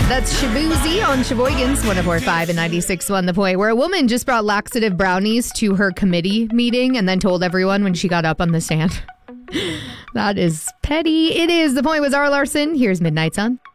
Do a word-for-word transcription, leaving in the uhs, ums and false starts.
That's Shabuzi on Sheboygan's one oh four point five and ninety-six point one The Point, where a woman just brought laxative brownies to her committee meeting and then told everyone when she got up on the stand. That is petty. It is The Point with Zara Larson. Here's Midnight Sun.